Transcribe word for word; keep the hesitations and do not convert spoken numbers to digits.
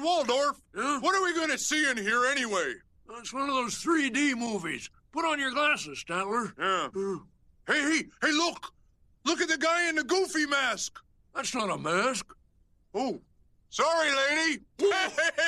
Waldorf, Yeah? what are we going to see in here anyway? It's one of those three D movies. Put on your glasses, Statler. Yeah. Uh, Hey, hey, hey, look! Look at the guy in the Goofy mask! that's not a mask. Oh, sorry, lady!